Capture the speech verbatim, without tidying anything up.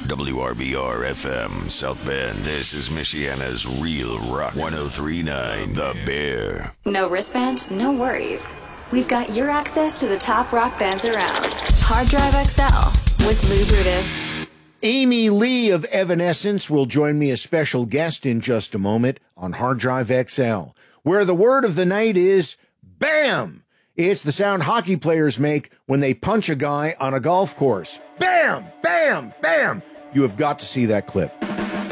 W R B R F M, South Bend. This is Michiana's Real Rock one oh three point nine, The Bear. No wristband? No worries. We've got your access to the top rock bands around. Hard Drive X L with Lou Brutus. Amy Lee of Evanescence will join me as special guest in just a moment on Hard Drive X L, where the word of the night is BAM! It's the sound hockey players make when they punch a guy on a golf course. Bam! Bam! Bam! You have got to see that clip.